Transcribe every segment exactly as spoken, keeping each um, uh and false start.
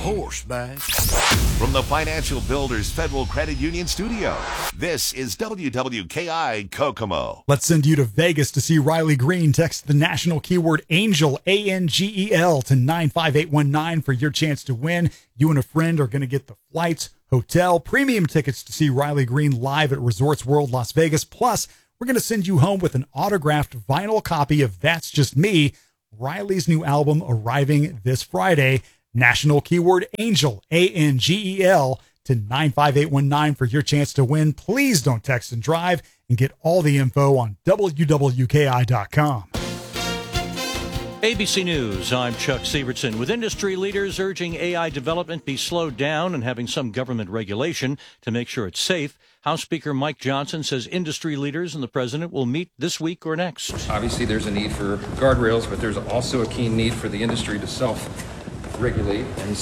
horseback. From the Financial Builders Federal Credit Union Studio, this is W W K I Kokomo. Let's send you to Vegas to see Riley Green. Text the national keyword ANGEL, A N G E L, to nine five eight one nine for your chance to win. You and a friend are going to get the flights, hotel, premium tickets to see Riley Green live at Resorts World Las Vegas. Plus, we're going to send you home with an autographed vinyl copy of That's Just Me, Riley's new album arriving this Friday. National keyword ANGEL, A N G E L, to nine five eight one nine for your chance to win. Please don't text and drive, and get all the info on W W K I dot com. A B C News, I'm Chuck Sievertson. With industry leaders urging A I development be slowed down and having some government regulation to make sure it's safe, House Speaker Mike Johnson says industry leaders and the president will meet this week or next. Obviously, there's a need for guardrails, but there's also a keen need for the industry to self-regulate and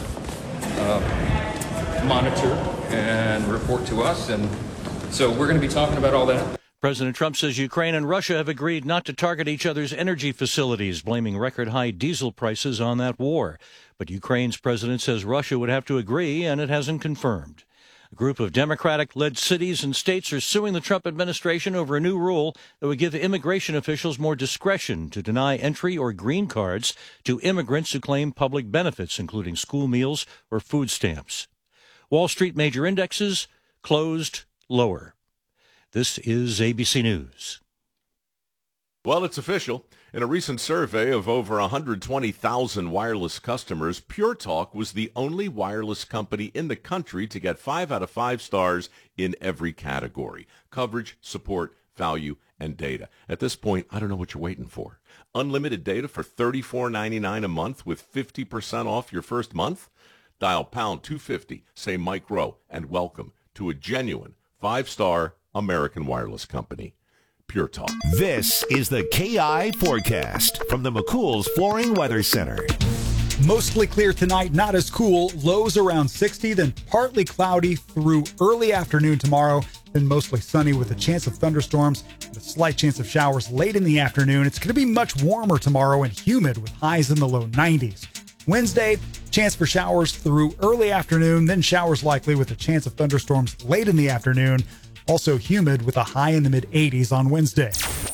self-monitor uh, and report to us. And so we're going to be talking about all that. President Trump says Ukraine and Russia have agreed not to target each other's energy facilities, blaming record-high diesel prices on that war. But Ukraine's president says Russia would have to agree, and it hasn't confirmed. A group of Democratic-led cities and states are suing the Trump administration over a new rule that would give immigration officials more discretion to deny entry or green cards to immigrants who claim public benefits, including school meals or food stamps. Wall Street major indexes closed lower. This is A B C News. Well, it's official. In a recent survey of over one hundred twenty thousand wireless customers, Pure Talk was the only wireless company in the country to get five out of five stars in every category: coverage, support, value, and data. At this point, I don't know what you're waiting for. Unlimited data for thirty-four ninety-nine a month with fifty percent off your first month? Dial pound two fifty, say Mike Rowe, and welcome to a genuine five-star American wireless company. Pure Talk. This is the K I Forecast from the McCool's Flooring Weather Center. Mostly clear tonight, not as cool. Lows around sixty, then partly cloudy through early afternoon tomorrow, then mostly sunny with a chance of thunderstorms and a slight chance of showers late in the afternoon. It's going to be much warmer tomorrow and humid with highs in the low nineties. Wednesday, chance for showers through early afternoon, then showers likely with a chance of thunderstorms late in the afternoon. Also humid with a high in the mid eighties on Wednesday.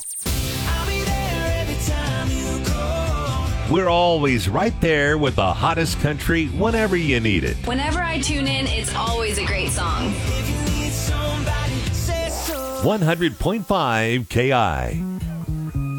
We're always right there with the hottest country whenever you need it. Whenever I tune in, it's always a great song. one hundred point five K I.